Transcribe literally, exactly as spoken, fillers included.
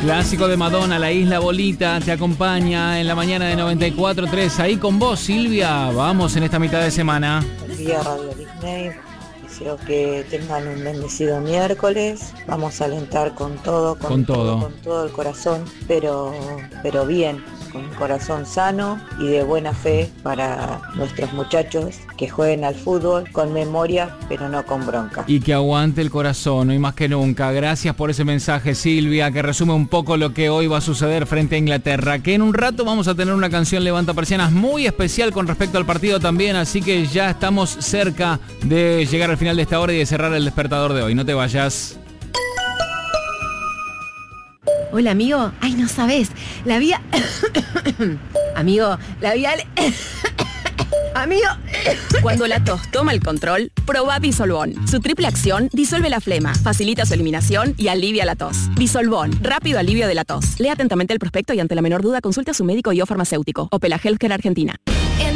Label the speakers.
Speaker 1: Clásico de Madonna, La Isla Bolita, te acompaña en la mañana de noventa y cuatro tres. Ahí con vos, Silvia. Vamos en esta mitad de semana.
Speaker 2: Buen día, Radio Disney. Deseo que tengan un bendecido miércoles. Vamos a alentar con todo, con,
Speaker 1: con todo.
Speaker 2: todo, con todo el corazón, pero, pero bien, con un corazón sano y de buena fe para nuestros muchachos que jueguen al fútbol con memoria, pero no con bronca.
Speaker 1: Y que aguante el corazón, hoy más que nunca. Gracias por ese mensaje, Silvia, que resume un poco lo que hoy va a suceder frente a Inglaterra, que en un rato vamos a tener una canción Levanta Persianas muy especial con respecto al partido también, así que ya estamos cerca de llegar al final de esta hora y de cerrar el despertador de hoy. No te vayas.
Speaker 3: Hola, amigo. Ay, no sabés. La vía... amigo, la vía... Amigo...
Speaker 4: Cuando la tos toma el control, probá Disolvón. Su triple acción disuelve la flema, facilita su eliminación y alivia la tos. Disolvón, rápido alivio de la tos. Lea atentamente el prospecto y ante la menor duda consulte a su médico y o farmacéutico. Opela Healthcare Argentina.